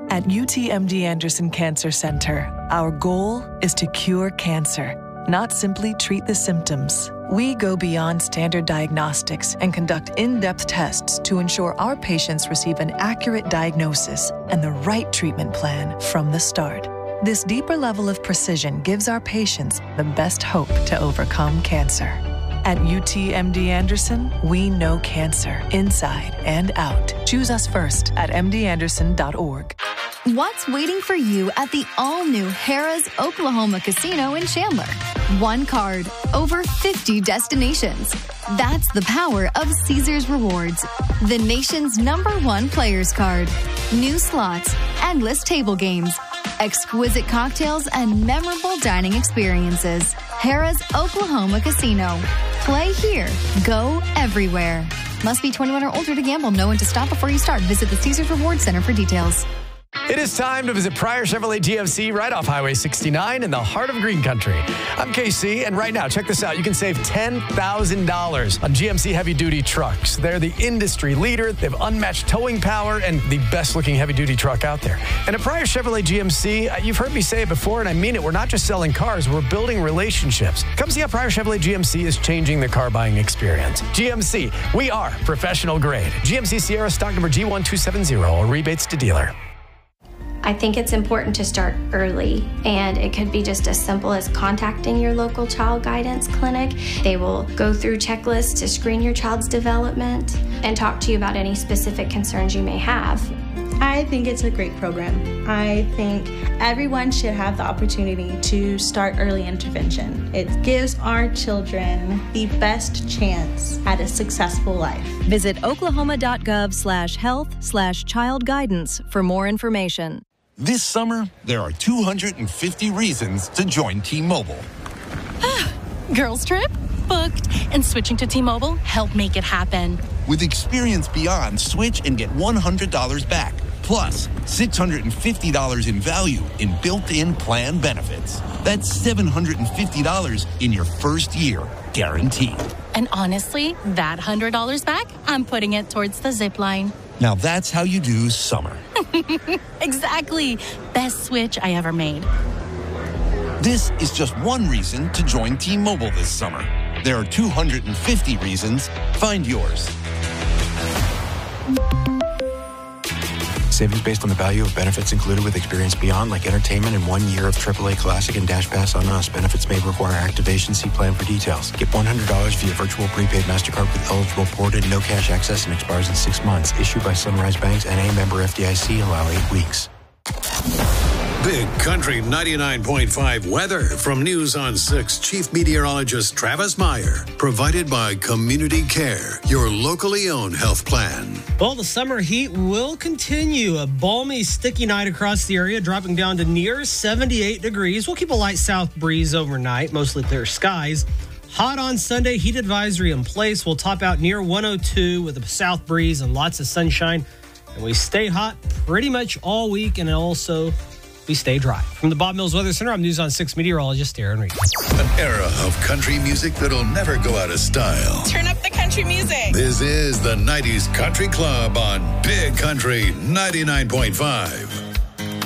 At UTMD Anderson Cancer Center, our goal is to cure cancer, not simply treat the symptoms. We go beyond standard diagnostics and conduct in-depth tests to ensure our patients receive an accurate diagnosis and the right treatment plan from the start. This deeper level of precision gives our patients the best hope to overcome cancer. At UTMD Anderson, we know cancer inside and out. Choose us first at mdanderson.org. What's waiting for you at the all-new Harrah's Oklahoma Casino in Chandler? One card, over 50 destinations. That's the power of Caesars Rewards, the nation's #1 players card. New slots, endless table games, exquisite cocktails, and memorable dining experiences. Harrah's Oklahoma Casino. Play here. Go everywhere. Must be 21 or older to gamble. Know when to stop before you start. Visit the Caesars Rewards Center for details. It is time to visit Pryor Chevrolet GMC right off Highway 69 in the heart of Green Country. I'm KC, and right now, check this out. You can save $10,000 on GMC heavy-duty trucks. They're the industry leader. They have unmatched towing power and the best-looking heavy-duty truck out there. And at Pryor Chevrolet GMC, you've heard me say it before, and I mean it. We're not just selling cars. We're building relationships. Come see how Pryor Chevrolet GMC is changing the car buying experience. GMC, we are professional grade. GMC Sierra stock number G1270 or rebates to dealer. I think it's important to start early, and it could be just as simple as contacting your local child guidance clinic. They will go through checklists to screen your child's development and talk to you about any specific concerns you may have. I think it's a great program. I think everyone should have the opportunity to start early intervention. It gives our children the best chance at a successful life. Visit oklahoma.gov/health/child guidance for more information. This summer, there are 250 reasons to join T-Mobile. Girls trip? Booked. And switching to T-Mobile helped make it happen. With Experience Beyond, switch and get $100 back. Plus, $650 in value in built-in plan benefits. That's $750 in your first year, guaranteed. And honestly, that $100 back, I'm putting it towards the zip line. Now that's how you do summer. Exactly. Best switch I ever made. This is just one reason to join T-Mobile this summer. There are 250 reasons. Find yours. Savings based on the value of benefits included with Experience Beyond, like entertainment and 1 year of AAA Classic and Dash Pass on us. Benefits may require activation. See plan for details. Get $100 via virtual prepaid MasterCard with eligible ported, no cash access, and expires in 6 months. Issued by Sunrise Banks and a member FDIC. Allow 8 weeks. Big Country 99.5 weather from News on 6 Chief Meteorologist Travis Meyer. Provided by Community Care, your locally owned health plan. Well, the summer heat will continue. A balmy, sticky night across the area, dropping down to near 78 degrees. We'll keep a light south breeze overnight, mostly clear skies. Hot on Sunday, heat advisory in place. We'll top out near 102 with a south breeze and lots of sunshine. And we stay hot pretty much all week, and also we stay dry. From the Bob Mills Weather Center, I'm News on 6 meteorologist Aaron Reed. An era of country music that'll never go out of style. Turn up the country music. This is the 90s Country Club on Big Country 99.5.